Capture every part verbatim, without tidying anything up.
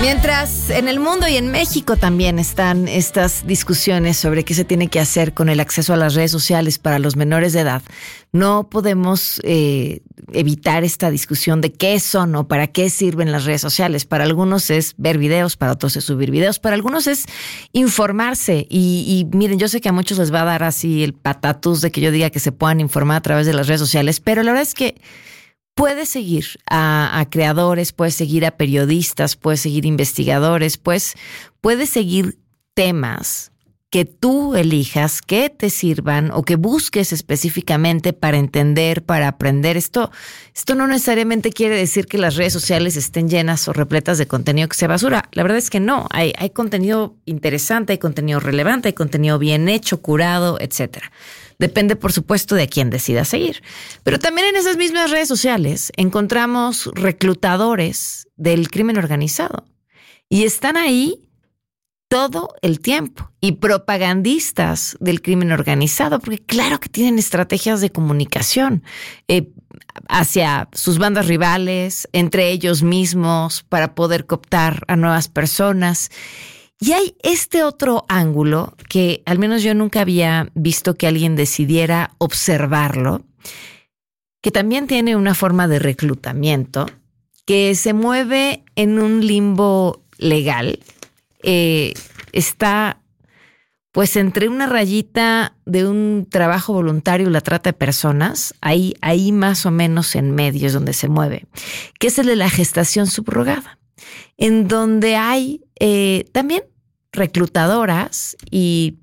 Mientras en el mundo y en México también están estas discusiones sobre qué se tiene que hacer con el acceso a las redes sociales para los menores de edad, no podemos eh, evitar esta discusión de qué son o para qué sirven las redes sociales. Para algunos es ver videos, para otros es subir videos, para algunos es informarse. Y, y miren, yo sé que a muchos les va a dar así el patatús de que yo diga que se puedan informar a través de las redes sociales, pero la verdad es que puedes seguir a, a creadores, puedes seguir a periodistas, puedes seguir investigadores, pues puedes seguir temas que tú elijas, que te sirvan o que busques específicamente para entender, para aprender. Esto, esto no necesariamente quiere decir que las redes sociales estén llenas o repletas de contenido que sea basura. La verdad es que no. Hay, hay contenido interesante, hay contenido relevante, hay contenido bien hecho, curado, etcétera. Depende, por supuesto, de a quién decida seguir. Pero también en esas mismas redes sociales encontramos reclutadores del crimen organizado. Y están ahí todo el tiempo. Y propagandistas del crimen organizado, porque claro que tienen estrategias de comunicación eh, hacia sus bandas rivales, entre ellos mismos, para poder cooptar a nuevas personas. Y hay este otro ángulo que al menos yo nunca había visto que alguien decidiera observarlo, que también tiene una forma de reclutamiento, que se mueve en un limbo legal. Eh, está pues entre una rayita de un trabajo voluntario y la trata de personas, ahí, ahí más o menos en medio es donde se mueve, que es el de la gestación subrogada, en donde hay eh, también reclutadoras y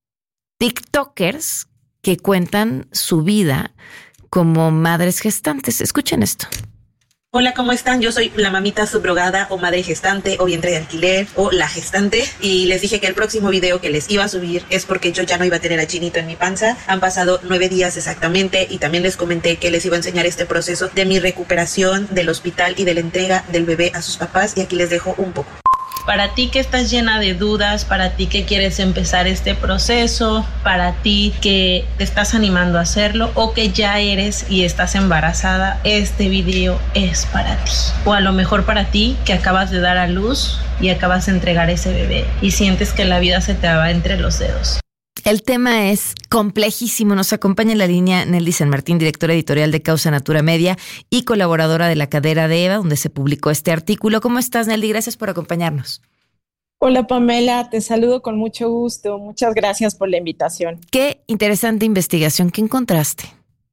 TikTokers que cuentan su vida como madres gestantes. Escuchen esto. Hola, ¿cómo están? Yo soy la mamita subrogada o madre gestante o vientre de alquiler o la gestante, y les dije que el próximo video que les iba a subir es porque yo ya no iba a tener a Chinito en mi panza. Han pasado nueve días exactamente y también les comenté que les iba a enseñar este proceso de mi recuperación del hospital y de la entrega del bebé a sus papás, y aquí les dejo un poco. Para ti que estás llena de dudas, para ti que quieres empezar este proceso, para ti que te estás animando a hacerlo o que ya eres y estás embarazada, este video es para ti. O a lo mejor para ti que acabas de dar a luz y acabas de entregar ese bebé y sientes que la vida se te va entre los dedos. El tema es complejísimo. Nos acompaña en la línea Nelly San Martín, directora editorial de Causa Natura Media y colaboradora de La Cadera de Eva, donde se publicó este artículo. ¿Cómo estás, Nelly? Gracias por acompañarnos. Hola, Pamela. Te saludo con mucho gusto. Muchas gracias por la invitación. Qué interesante investigación. ¿Qué encontraste?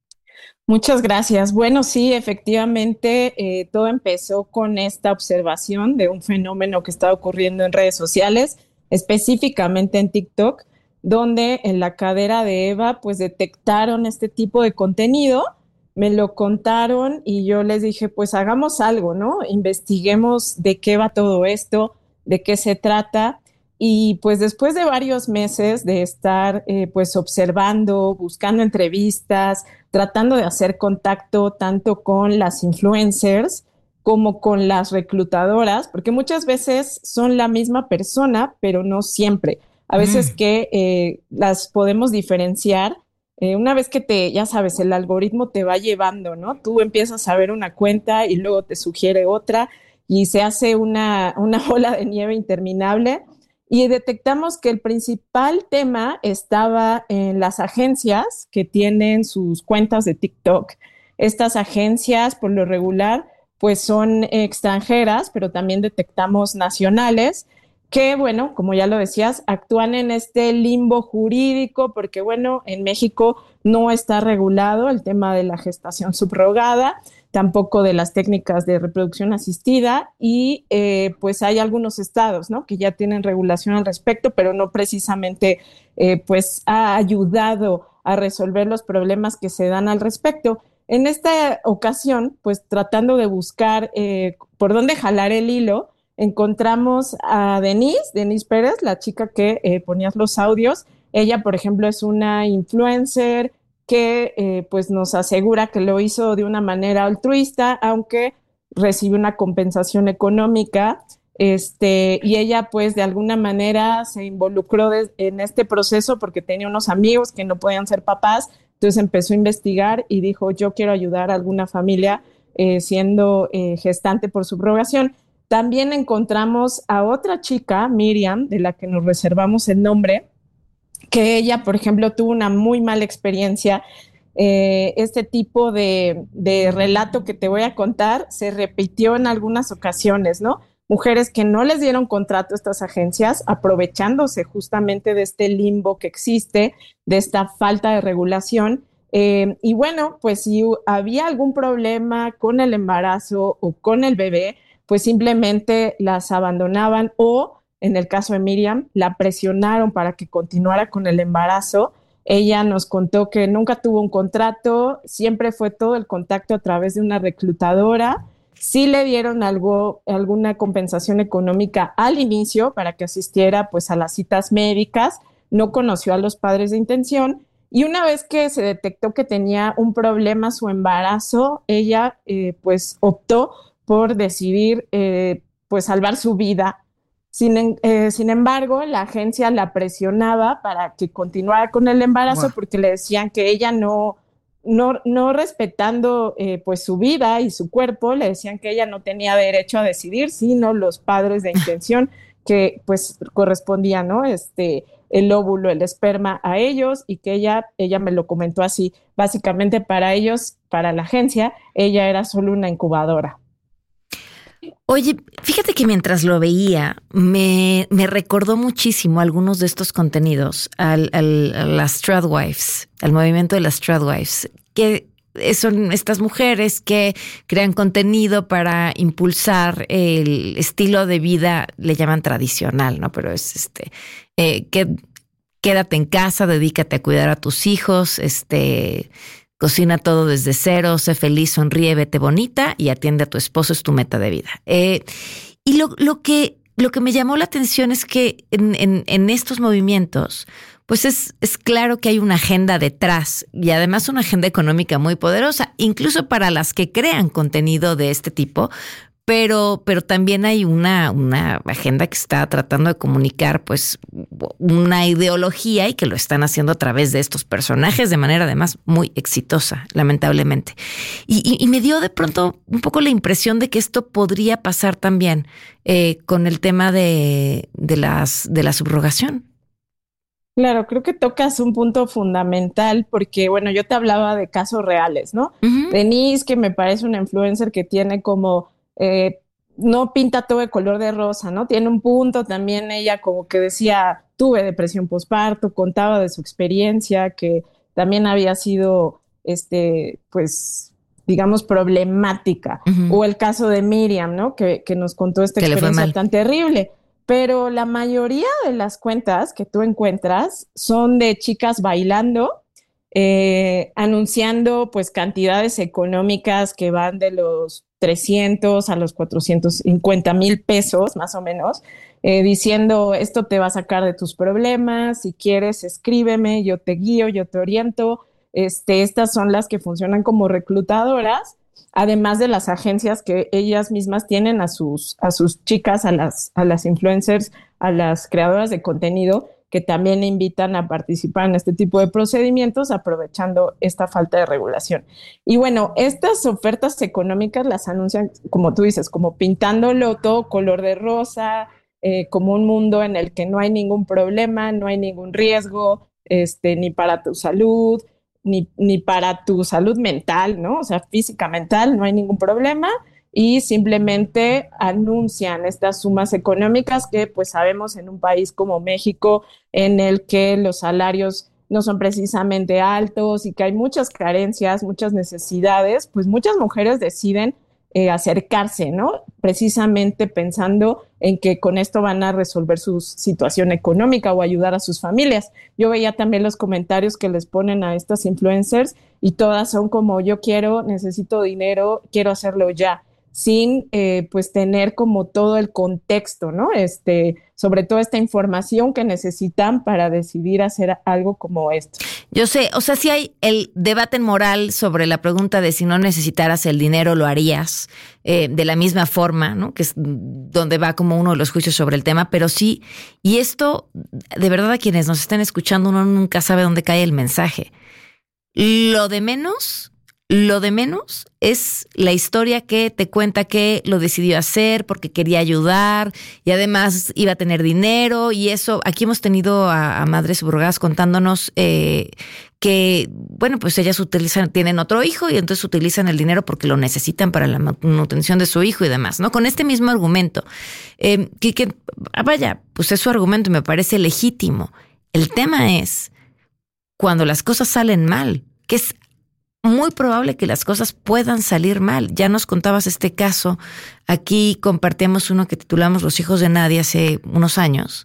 Muchas gracias. Bueno, sí, efectivamente, eh, todo empezó con esta observación de un fenómeno que está ocurriendo en redes sociales, específicamente en TikTok, donde en La Cadera de Eva pues detectaron este tipo de contenido, me lo contaron y yo les dije pues hagamos algo, ¿no? Investiguemos de qué va todo esto, de qué se trata, y pues después de varios meses de estar eh, pues observando, buscando entrevistas, tratando de hacer contacto tanto con las influencers como con las reclutadoras, porque muchas veces son la misma persona, pero no siempre. A veces mm. que eh, las podemos diferenciar. Eh, una vez que te, ya sabes, el algoritmo te va llevando, ¿no? Tú empiezas a ver una cuenta y luego te sugiere otra y se hace una, una bola de nieve interminable. Y detectamos que el principal tema estaba en las agencias que tienen sus cuentas de TikTok. Estas agencias, por lo regular, pues son extranjeras, pero también detectamos nacionales, que, bueno, como ya lo decías, actúan en este limbo jurídico porque, bueno, en México no está regulado el tema de la gestación subrogada, tampoco de las técnicas de reproducción asistida y eh, pues hay algunos estados, ¿no?, que ya tienen regulación al respecto, pero no precisamente eh, pues ha ayudado a resolver los problemas que se dan al respecto. En esta ocasión, pues tratando de buscar eh, por dónde jalar el hilo, encontramos a Denise, Denise Pérez, la chica que eh, ponías los audios. Ella, por ejemplo, es una influencer que eh, pues nos asegura que lo hizo de una manera altruista, aunque recibe una compensación económica. Este, y ella, pues, de alguna manera se involucró de, en este proceso porque tenía unos amigos que no podían ser papás. Entonces empezó a investigar y dijo, yo quiero ayudar a alguna familia eh, siendo eh, gestante por subrogación. también encontramos a otra chica, Miriam, de la que nos reservamos el nombre, que ella, por ejemplo, tuvo una muy mala experiencia. Eh, este tipo de, de relato que te voy a contar se repitió en algunas ocasiones, ¿no? Mujeres que no les dieron contrato a estas agencias, aprovechándose justamente de este limbo que existe, de esta falta de regulación. Eh, y bueno, pues si había algún problema con el embarazo o con el bebé, pues simplemente las abandonaban o, en el caso de Miriam, la presionaron para que continuara con el embarazo. Ella nos contó que nunca tuvo un contrato, siempre fue todo el contacto a través de una reclutadora. Sí le dieron algo, alguna compensación económica al inicio para que asistiera pues a las citas médicas, no conoció a los padres de intención y una vez que se detectó que tenía un problema su embarazo, ella eh, pues optó por decidir eh, pues salvar su vida. Sin, eh, sin embargo, la agencia la presionaba para que continuara con el embarazo wow. porque le decían que ella no, no, no respetando eh, pues su vida y su cuerpo, le decían que ella no tenía derecho a decidir, sino los padres de intención que pues correspondían, ¿no? Este, el óvulo, el esperma a ellos y que ella, ella me lo comentó así, básicamente para ellos, para la agencia, ella era solo una incubadora. Oye, fíjate que mientras lo veía, me, me recordó muchísimo algunos de estos contenidos al, al, a las Stradwives, al movimiento de las Stradwives, que son estas mujeres que crean contenido para impulsar el estilo de vida, le llaman tradicional, ¿no? Pero es este, eh, que quédate en casa, dedícate a cuidar a tus hijos, este... Cocina todo desde cero, sé feliz, sonríe, vete bonita y atiende a tu esposo, es tu meta de vida. Eh, y lo, lo, que, lo que me llamó la atención es que en, en, en estos movimientos, pues es, es claro que hay una agenda detrás y además una agenda económica muy poderosa, incluso para las que crean contenido de este tipo. Pero, pero también hay una, una agenda que está tratando de comunicar pues una ideología y que lo están haciendo a través de estos personajes de manera además muy exitosa, lamentablemente. Y, y, y me dio de pronto un poco la impresión de que esto podría pasar también eh, con el tema de, de, las, de la subrogación. Claro, creo que tocas un punto fundamental porque, bueno, yo te hablaba de casos reales, ¿no? Uh-huh. Denise, que me parece una influencer que tiene como... Eh, no pinta todo de color de rosa, ¿no? Tiene un punto también ella como que decía, tuve depresión postparto, contaba de su experiencia, que también había sido, este, pues, digamos, problemática. Uh-huh. O el caso de Miriam, ¿no? Que, que nos contó esta experiencia tan terrible. Pero la mayoría de las cuentas que tú encuentras son de chicas bailando, eh, anunciando, pues, cantidades económicas que van de los trescientos a los cuatrocientos cincuenta mil pesos, más o menos, eh, diciendo, esto te va a sacar de tus problemas, si quieres, escríbeme, yo te guío, yo te oriento. Este, estas son las que funcionan como reclutadoras, además de las agencias que ellas mismas tienen a sus, a sus chicas, a las, a las influencers, a las creadoras de contenido, que también invitan a participar en este tipo de procedimientos, aprovechando esta falta de regulación. Y bueno, estas ofertas económicas las anuncian, como tú dices, como pintándolo todo color de rosa, eh, como un mundo en el que no hay ningún problema, no hay ningún riesgo, este, ni para tu salud, ni, ni para tu salud mental, ¿no? O sea, física, mental, no hay ningún problema. Y simplemente anuncian estas sumas económicas que pues sabemos en un país como México en el que los salarios no son precisamente altos y que hay muchas carencias, muchas necesidades, pues muchas mujeres deciden eh, acercarse, ¿no? Precisamente pensando en que con esto van a resolver su situación económica o ayudar a sus familias. Yo veía también los comentarios que les ponen a estas influencers y todas son como yo quiero, necesito dinero, quiero hacerlo ya, sin eh, pues tener como todo el contexto, ¿no? Este, sobre todo esta información que necesitan para decidir hacer algo como esto. Yo sé, o sea, si hay el debate moral sobre la pregunta de si no necesitaras el dinero, ¿lo harías? Eh, de la misma forma, ¿no? Que es donde va como uno de los juicios sobre el tema, pero sí, y esto, de verdad, a quienes nos estén escuchando, uno nunca sabe dónde cae el mensaje. Lo de menos... lo de menos es la historia que te cuenta que lo decidió hacer porque quería ayudar y además iba a tener dinero y eso. Aquí hemos tenido a, a madres subrogadas contándonos eh, que, bueno, pues ellas utilizan, tienen otro hijo y entonces utilizan el dinero porque lo necesitan para la manutención de su hijo y demás, ¿no? Con este mismo argumento. Eh, que, que, vaya, pues es su argumento y me parece legítimo. El tema es cuando las cosas salen mal, que es muy probable que las cosas puedan salir mal. Ya nos contabas este caso. Aquí compartíamos uno que titulamos Los hijos de nadie hace unos años,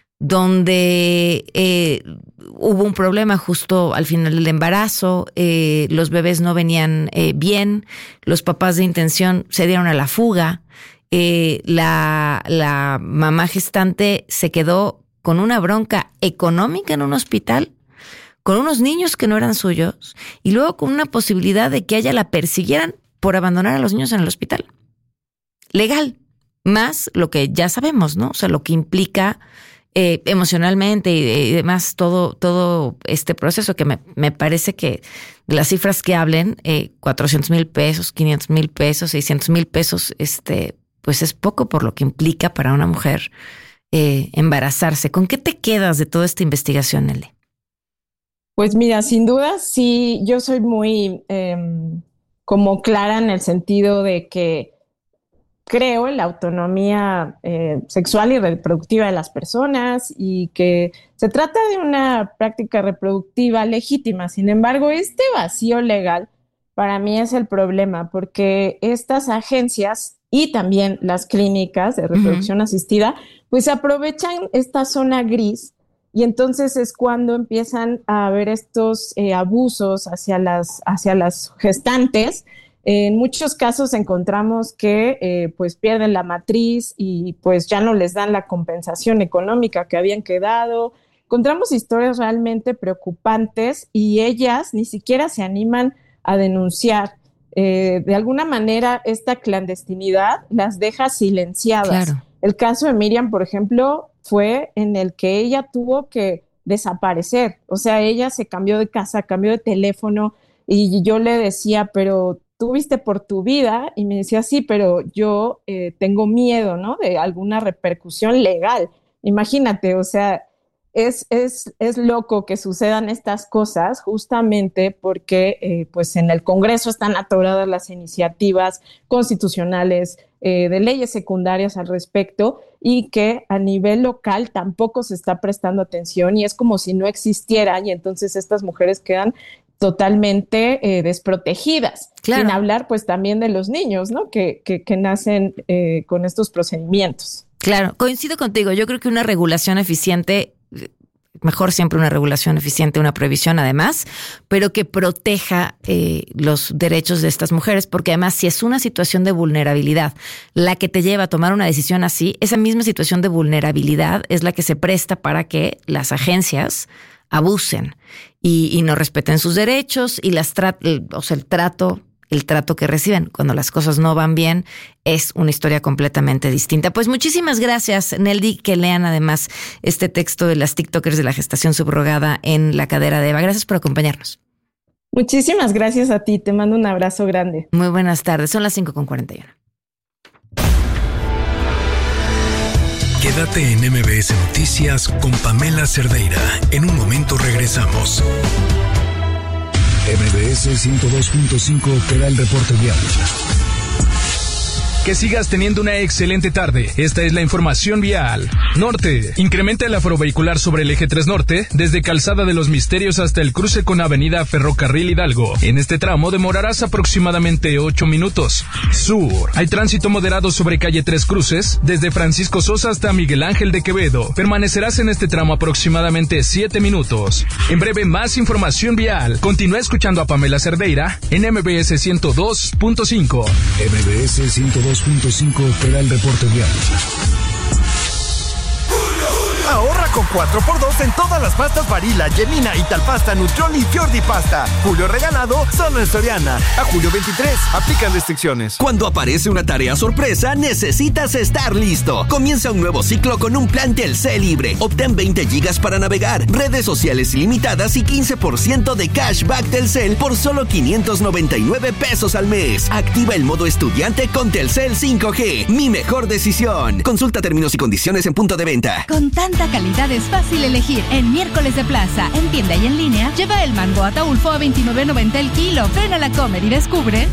donde eh, hubo un problema justo al final del embarazo. Eh, los bebés no venían eh, bien. Los papás de intención se dieron a la fuga. Eh, la, la mamá gestante se quedó con una bronca económica en un hospital, con unos niños que no eran suyos, y luego con una posibilidad de que a ella la persiguieran por abandonar a los niños en el hospital. Legal, más lo que ya sabemos, ¿no? O sea, lo que implica eh, emocionalmente y, y demás todo, todo este proceso que me, me parece que las cifras que hablen, eh, cuatrocientos mil pesos, quinientos mil pesos, seiscientos mil pesos, este, pues es poco por lo que implica para una mujer eh, embarazarse. ¿Con qué te quedas de toda esta investigación, Nelly? Pues mira, sin duda, sí, yo soy muy eh, como clara en el sentido de que creo en la autonomía eh, sexual y reproductiva de las personas y que se trata de una práctica reproductiva legítima. Sin embargo, este vacío legal para mí es el problema, porque estas agencias y también las clínicas de reproducción uh-huh. asistida, pues aprovechan esta zona gris. Y entonces es cuando empiezan a haber estos eh, abusos hacia las, hacia las gestantes. Eh, en muchos casos encontramos que eh, pues pierden la matriz y pues ya no les dan la compensación económica que habían quedado. Encontramos historias realmente preocupantes y ellas ni siquiera se animan a denunciar. Eh, de alguna manera esta clandestinidad las deja silenciadas. Claro. El caso de Miriam, por ejemplo, fue en el que ella tuvo que desaparecer. O sea, ella se cambió de casa, cambió de teléfono y yo le decía, pero tú viste por tu vida, y me decía, sí, pero yo eh, tengo miedo, ¿no? De alguna repercusión legal. Imagínate, o sea, es, es, es loco que sucedan estas cosas justamente porque eh, pues en el Congreso están atoradas las iniciativas constitucionales eh, de leyes secundarias al respecto y que a nivel local tampoco se está prestando atención y es como si no existieran y entonces estas mujeres quedan totalmente eh, desprotegidas. Claro. Sin hablar pues también de los niños, ¿no? Que, que, que nacen eh, con estos procedimientos. Claro, coincido contigo. Yo creo que una regulación eficiente, mejor siempre una regulación eficiente, una prohibición además, pero que proteja eh, los derechos de estas mujeres, porque además si es una situación de vulnerabilidad la que te lleva a tomar una decisión así, esa misma situación de vulnerabilidad es la que se presta para que las agencias abusen y, y no respeten sus derechos y las tra- el, o sea, el trato el trato que reciben cuando las cosas no van bien es una historia completamente distinta. Pues muchísimas gracias, Nelly, que lean además este texto de las TikTokers de la gestación subrogada en la cadera de Eva. Gracias por acompañarnos. Muchísimas gracias a ti, te mando un abrazo grande. Muy buenas tardes, son las cinco con cuarenta y uno. Quédate en M B S Noticias con Pamela Cerdeira. En un momento regresamos. M B S ciento dos punto cinco te da el reporte vial. Que sigas teniendo una excelente tarde. Esta es la información vial. Norte. Incrementa el aforo vehicular sobre el eje tres Norte, desde Calzada de los Misterios hasta el cruce con Avenida Ferrocarril Hidalgo. En este tramo demorarás aproximadamente ocho minutos. Sur. Hay tránsito moderado sobre calle Tres Cruces, desde Francisco Sosa hasta Miguel Ángel de Quevedo. Permanecerás en este tramo aproximadamente siete minutos. En breve, más información vial. Continúa escuchando a Pamela Cerdeira en M B S ciento dos punto cinco. M B S ciento dos punto cinco te da el reporte vial. Ahorra con cuatro por dos en todas las pastas Barilla, Gemina, Italpasta, Nutrioli y Fiordi Pasta. Julio regalado solo en Soriana. A julio veintitrés. Aplican restricciones. Cuando aparece una tarea sorpresa, necesitas estar listo. Comienza un nuevo ciclo con un plan Telcel libre. Obtén veinte gigas para navegar, redes sociales ilimitadas y quince por ciento de cashback Telcel por solo quinientos noventa y nueve pesos al mes. Activa el modo estudiante con Telcel cinco G. Mi mejor decisión. Consulta términos y condiciones en punto de venta. Con tanta calidad es fácil elegir. En Miércoles de Plaza, en tienda y en línea, lleva el mango Ataulfo a veintinueve noventa el kilo. Ven a la Comer y descubre.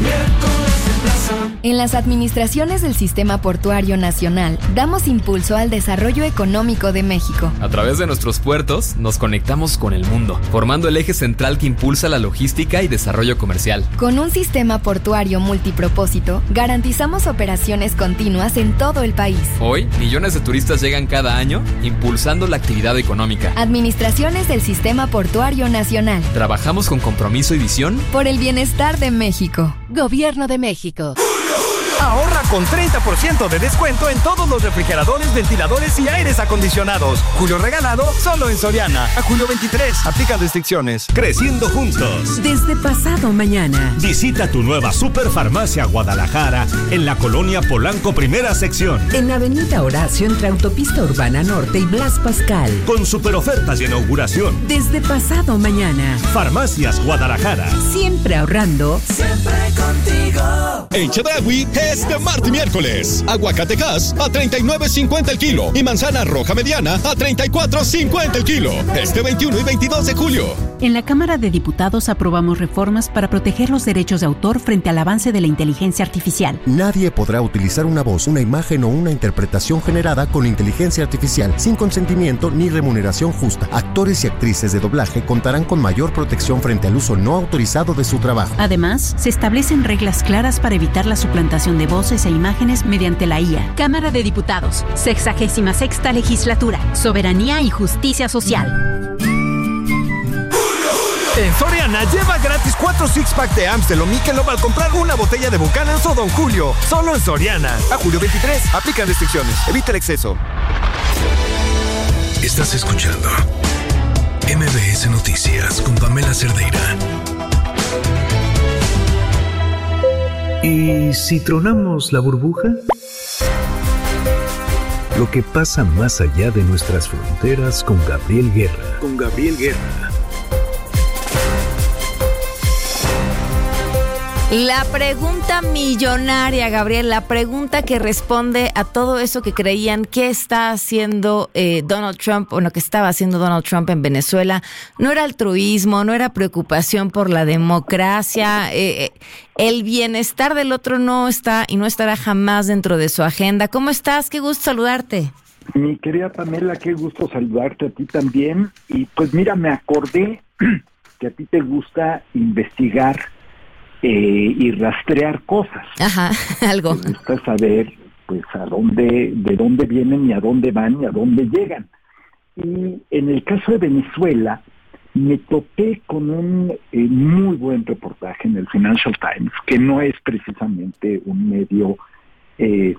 En las administraciones del Sistema Portuario Nacional, damos impulso al desarrollo económico de México. A través de nuestros puertos, nos conectamos con el mundo, formando el eje central que impulsa la logística y desarrollo comercial. Con un sistema portuario multipropósito, garantizamos operaciones continuas en todo el país. Hoy, millones de turistas llegan cada año, impulsando la actividad económica. Administraciones del Sistema Portuario Nacional. Trabajamos con compromiso y visión por el bienestar de México. Gobierno de México. Ahorra con treinta por ciento de descuento en todos los refrigeradores, ventiladores y aires acondicionados. Julio regalado solo en Soriana. A julio veintitrés. Aplica restricciones. Creciendo juntos. Desde pasado mañana. Visita tu nueva Superfarmacia Guadalajara en la colonia Polanco Primera Sección. En Avenida Horacio entre Autopista Urbana Norte y Blas Pascal. Con superofertas de inauguración. Desde pasado mañana. Farmacias Guadalajara. Siempre ahorrando. Siempre contigo. En Chedraui es de martes y miércoles. Aguacate gas a treinta y nueve cincuenta el kilo y manzana roja mediana a treinta y cuatro cincuenta el kilo. Este veintiuno y veintidós de julio. En la Cámara de Diputados aprobamos reformas para proteger los derechos de autor frente al avance de la inteligencia artificial. Nadie podrá utilizar una voz, una imagen o una interpretación generada con inteligencia artificial sin consentimiento ni remuneración justa. Actores y actrices de doblaje contarán con mayor protección frente al uso no autorizado de su trabajo. Además, se establecen reglas claras para evitar la suplantación de voces e imágenes mediante la I A. Cámara de Diputados, sexagésima sexta legislatura, soberanía y justicia social. En Soriana lleva gratis cuatro six-pack de Amstel o Michelob al comprar una botella de Buchanan's o Don Julio. Solo en Soriana. A julio veintitrés. Aplican restricciones. Evita el exceso. Estás escuchando M B S Noticias con Pamela Cerdeira. ¿Y si tronamos la burbuja? Lo que pasa más allá de nuestras fronteras con Gabriel Guerra. Con Gabriel Guerra. La pregunta millonaria, Gabriel, la pregunta que responde a todo eso que creían que está haciendo eh, Donald Trump o lo que estaba haciendo Donald Trump en Venezuela, no era altruismo, no era preocupación por la democracia, eh, el bienestar del otro no está y no estará jamás dentro de su agenda. ¿Cómo estás? Qué gusto saludarte. Mi querida Pamela, qué gusto saludarte a ti también. Y pues mira, me acordé que a ti te gusta investigar Eh, y rastrear cosas. Ajá, algo. Me gusta saber, pues, a dónde, de dónde vienen y a dónde van y a dónde llegan. Y en el caso de Venezuela, me topé con un eh, muy buen reportaje en el Financial Times, que no es precisamente un medio eh,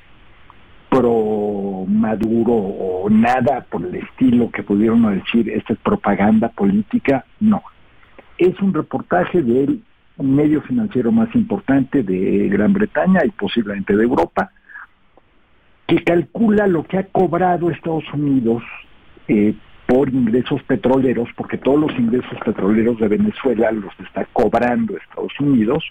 pro Maduro o nada por el estilo que pudieron decir, esta es propaganda política. No. Es un reportaje del medio financiero más importante de Gran Bretaña y posiblemente de Europa, que calcula lo que ha cobrado Estados Unidos eh, por ingresos petroleros, porque todos los ingresos petroleros de Venezuela los está cobrando Estados Unidos,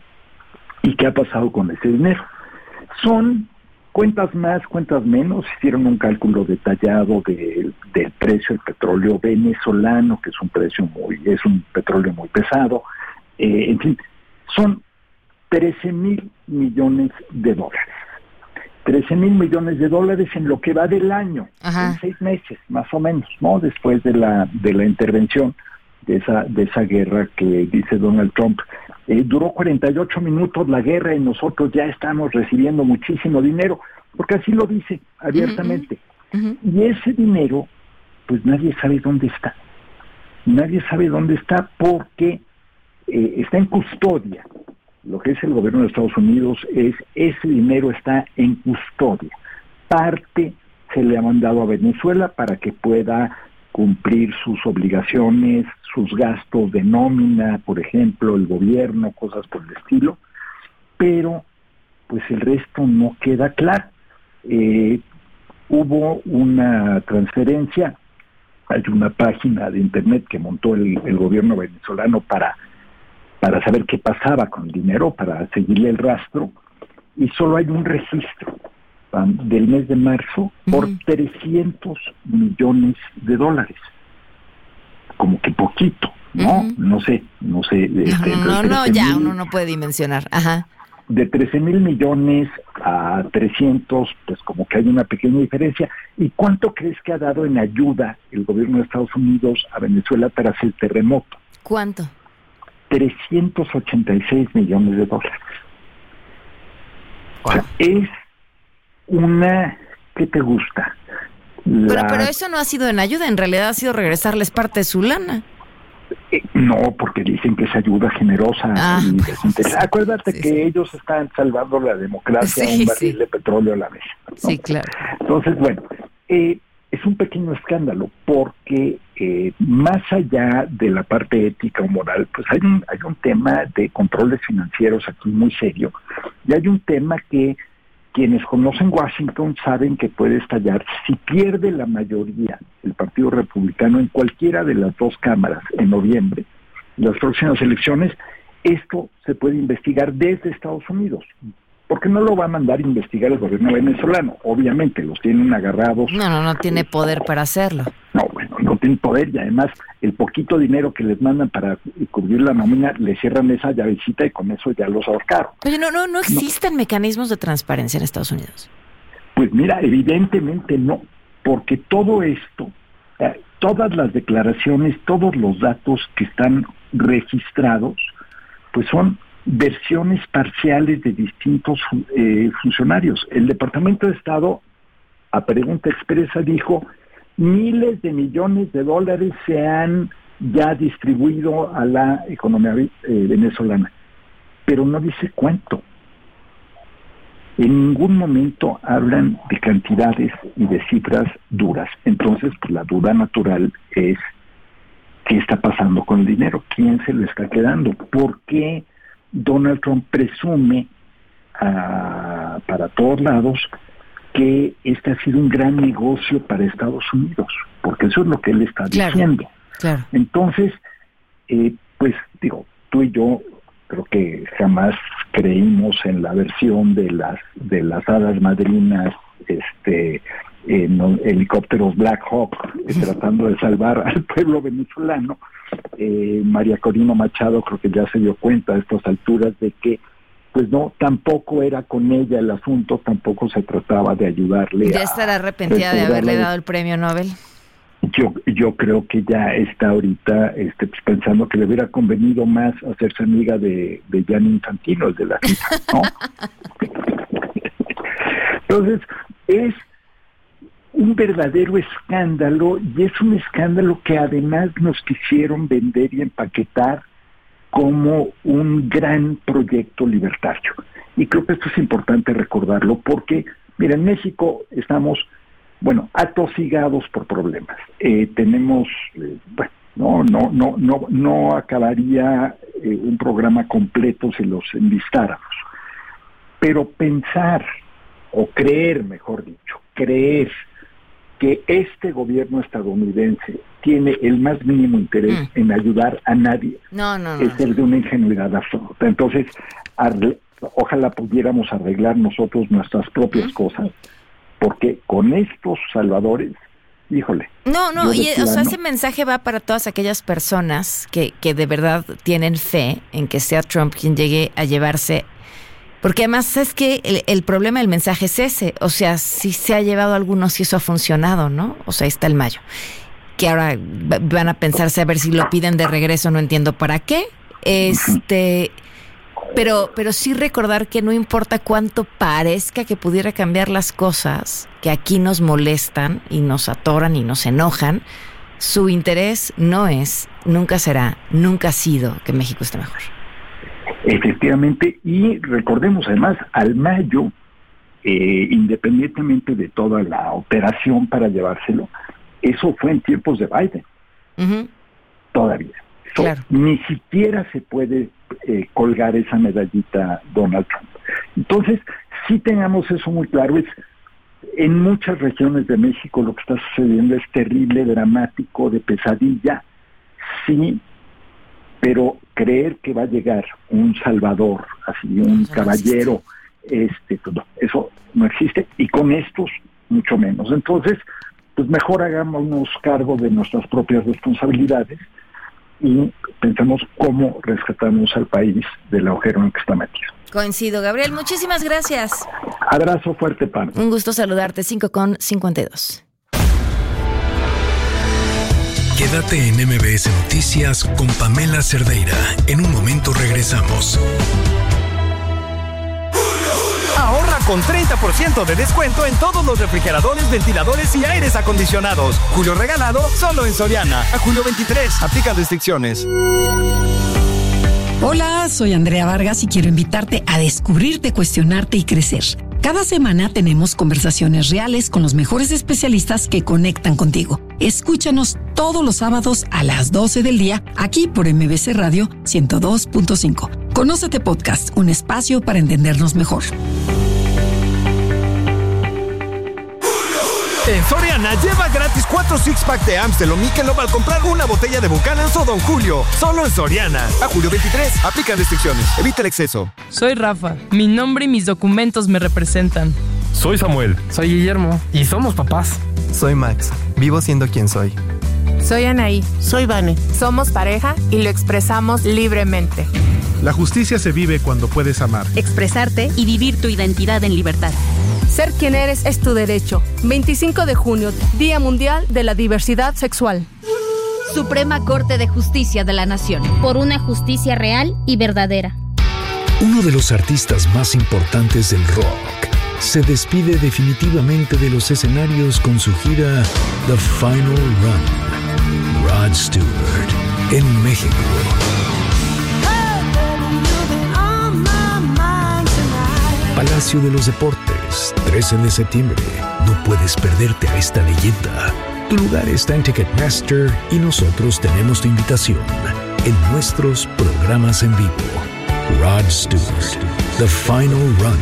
y qué ha pasado con ese dinero. Son cuentas más, cuentas menos, hicieron un cálculo detallado de, del precio del petróleo venezolano, que es un precio muy, es un petróleo muy pesado. Eh, en fin, son trece mil millones de dólares. trece mil millones de dólares en lo que va del año, Ajá. en seis meses, más o menos, ¿no? Después de la de la intervención de esa de esa guerra que dice Donald Trump. Eh, duró cuarenta y ocho minutos la guerra y nosotros ya estamos recibiendo muchísimo dinero, porque así lo dice abiertamente. Uh-huh. Uh-huh. Y ese dinero, pues nadie sabe dónde está. Nadie sabe dónde está porque Eh, está en custodia. Lo que es el gobierno de Estados Unidos es, ese dinero está en custodia. Parte se le ha mandado a Venezuela para que pueda cumplir sus obligaciones, sus gastos de nómina, por ejemplo, el gobierno, cosas por el estilo, pero pues el resto no queda claro. Eh, hubo una transferencia, hay una página de internet que montó el, el gobierno venezolano para, para saber qué pasaba con el dinero, para seguirle el rastro, y solo hay un registro um, del mes de marzo por uh-huh. trescientos millones de dólares. Como que poquito, ¿no? Uh-huh. No sé, no sé. Este, no, no, no, ya uno no puede dimensionar. Ajá. De trece mil millones a trescientos, pues como que hay una pequeña diferencia. ¿Y cuánto crees que ha dado en ayuda el gobierno de Estados Unidos a Venezuela tras el terremoto? ¿Cuánto? trescientos ochenta y seis millones de dólares. Wow. O sea, es una... ¿Qué te gusta? La... Pero, pero eso no ha sido en ayuda, en realidad ha sido regresarles parte de su lana. Eh, no, porque dicen que es ayuda generosa. Ah, y pues, acuérdate sí, que sí. ellos están salvando la democracia sí, un barril sí. de petróleo a la vez, ¿no? Sí, claro. Entonces, bueno, eh, es un pequeño escándalo porque eh, más allá de la parte ética o moral, pues hay un, hay un tema de controles financieros aquí muy serio, y hay un tema que quienes conocen Washington saben que puede estallar si pierde la mayoría el Partido Republicano en cualquiera de las dos cámaras en noviembre, en las próximas elecciones. Esto se puede investigar desde Estados Unidos, porque no lo va a mandar a investigar el gobierno venezolano, obviamente los tienen agarrados. No, no, no tiene poder para hacerlo. No, bueno, no tiene poder, y además el poquito dinero que les mandan para cubrir la nómina, le cierran esa llavecita y con eso ya los ahorcaron. Oye, no, no, no existen no. mecanismos de transparencia en Estados Unidos. Pues mira, evidentemente no, porque todo esto, eh, todas las declaraciones, todos los datos que están registrados, pues son versiones parciales de distintos eh, funcionarios. El Departamento de Estado, a pregunta expresa, dijo: miles de millones de dólares se han ya distribuido a la economía eh, venezolana, pero no dice cuánto. En ningún momento hablan de cantidades y de cifras duras. Entonces, pues la duda natural es: ¿qué está pasando con el dinero? ¿Quién se lo está quedando? ¿Por qué Donald Trump presume uh, para todos lados que este ha sido un gran negocio para Estados Unidos? Porque eso es lo que él está claro, diciendo. Claro. Entonces, eh, pues digo, tú y yo creo que jamás creímos en la versión de las de las hadas madrinas, este, en helicópteros Black Hawk, eh, tratando de salvar al pueblo venezolano. Eh, María Corina Machado creo que ya se dio cuenta a estas alturas de que pues no, tampoco era con ella el asunto, tampoco se trataba de ayudarle. ¿Ya estará arrepentida de haberle dado el premio Nobel? Yo yo creo que ya está ahorita este, pues, pensando que le hubiera convenido más hacerse amiga de, de Gianni Infantino, el de la FIFA, ¿no? Entonces, es un verdadero escándalo, y es un escándalo que además nos quisieron vender y empaquetar como un gran proyecto libertario. Y creo que esto es importante recordarlo porque, mira, en México estamos, bueno, atosigados por problemas. Eh, tenemos, eh, bueno, no, no, no, no, no acabaría eh, un programa completo si los enlistáramos. Pero pensar, o creer, mejor dicho, creer que este gobierno estadounidense tiene el más mínimo interés mm. en ayudar a nadie, no, no, no, es el de una ingenuidad absoluta. Entonces, arre, ojalá pudiéramos arreglar nosotros nuestras propias ¿Mm? cosas, porque con estos salvadores, híjole. No, no, y, o sea, ese mensaje va para todas aquellas personas que, que de verdad tienen fe en que sea Trump quien llegue a llevarse. Porque además es que el, el problema del mensaje es ese, o sea, si se ha llevado a algunos, si eso ha funcionado, ¿no? O sea, ahí está el mayo. Que ahora van a pensarse a ver si lo piden de regreso, no entiendo para qué. Este, pero, pero sí recordar que no importa cuánto parezca que pudiera cambiar las cosas, que aquí nos molestan y nos atoran y nos enojan, su interés no es, nunca será, nunca ha sido que México esté mejor. Efectivamente, y recordemos además, al mayo eh, independientemente de toda la operación para llevárselo, eso fue en tiempos de Biden. Uh-huh. Todavía. So, claro. Ni siquiera se puede eh, colgar esa medallita Donald Trump. Entonces, sí tengamos eso muy claro. Es, en muchas regiones de México lo que está sucediendo es terrible, dramático, de pesadilla, sí, pero creer que va a llegar un salvador, así un no caballero, este, pues no, eso no existe, y con estos mucho menos. Entonces, pues mejor hagámonos cargo de nuestras propias responsabilidades y pensemos cómo rescatamos al país del agujero en el que está metido. Coincido, Gabriel, muchísimas gracias. Abrazo fuerte, Pam. Un gusto saludarte, cinco con cincuenta y dos. Quédate en M B S Noticias con Pamela Cerdeira. En un momento regresamos. Ahorra con treinta por ciento de descuento en todos los refrigeradores, ventiladores y aires acondicionados. Julio regalado solo en Soriana. A julio veintitrés. Aplica restricciones. Hola, soy Andrea Vargas y quiero invitarte a descubrirte, cuestionarte y crecer. Cada semana tenemos conversaciones reales con los mejores especialistas que conectan contigo. Escúchanos todos los sábados a las doce del día aquí por M B S Radio ciento dos punto cinco. Conócete Podcast, un espacio para entendernos mejor. En Soriana, lleva gratis cuatro six-pack de Amstel o Michelob al comprar una botella de Buchanan's o Don Julio. Solo en Soriana. A julio veintitrés. Aplica restricciones. Evita el exceso. Soy Rafa. Mi nombre y mis documentos me representan. Soy Samuel. Soy Guillermo. Y somos papás. Soy Max. Vivo siendo quien soy. Soy Anaí. Soy Vane. Somos pareja y lo expresamos libremente. La justicia se vive cuando puedes amar, expresarte y vivir tu identidad en libertad. Ser quien eres es tu derecho. veinticinco de junio, Día Mundial de la Diversidad Sexual. Suprema Corte de Justicia de la Nación. Por una justicia real y verdadera. Uno de los artistas más importantes del rock se despide definitivamente de los escenarios con su gira The Final Run. Rod Stewart, en México. Palacio de los Deportes, trece de septiembre. No puedes perderte a esta leyenda. Tu lugar está en Ticketmaster y nosotros tenemos tu invitación en nuestros programas en vivo. Rod Stewart, The Final Run.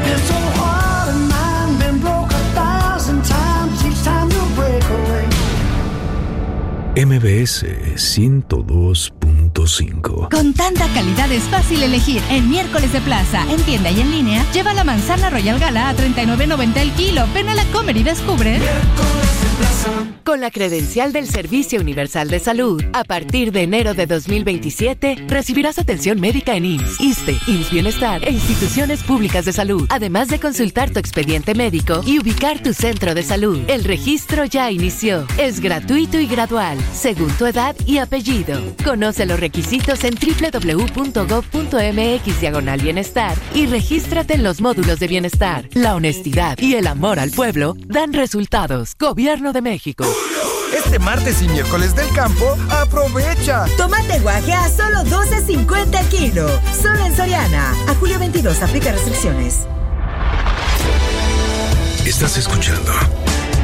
M B S ciento dos punto cinco. Con tanta calidad es fácil elegir. En miércoles de plaza, en tienda y en línea, lleva la manzana Royal Gala a treinta y nueve noventa el kilo. Ven a la Comer y descubre. Con la credencial del Servicio Universal de Salud, a partir de enero de dos mil veintisiete, recibirás atención médica en I M S S, ISSSTE, I M S S Bienestar e instituciones públicas de salud, además de consultar tu expediente médico y ubicar tu centro de salud. El registro ya inició. Es gratuito y gradual, según tu edad y apellido. Conoce los requisitos en doble u doble u doble u punto gob punto eme equis diagonal bienestar y regístrate en los módulos de bienestar. La honestidad y el amor al pueblo dan resultados. Gobierno de México. Este martes y miércoles del campo, aprovecha. Tomate guaje a solo doce cincuenta el kilo. Solo en Soriana. A julio veintidós, aplica restricciones. Estás escuchando